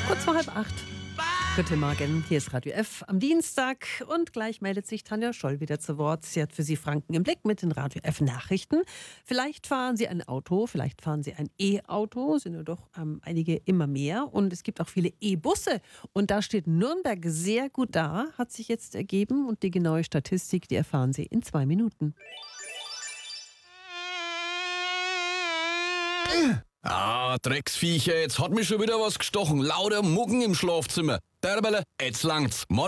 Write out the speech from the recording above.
Kurz vor 7:30. Guten Morgen, hier ist Radio F am Dienstag und gleich meldet sich Tanja Scholl wieder zu Wort. Sie hat für Sie Franken im Blick mit den Radio F Nachrichten. Vielleicht fahren Sie ein Auto, vielleicht fahren Sie ein E-Auto, sind ja doch einige immer mehr, und es gibt auch viele E-Busse, und da steht Nürnberg sehr gut da, hat sich jetzt ergeben, und die genaue Statistik, die erfahren Sie in 2 Minuten. Drecksviecher, jetzt hat mich schon wieder was gestochen. Lauter Muggen im Schlafzimmer. Derbele, jetzt langt's.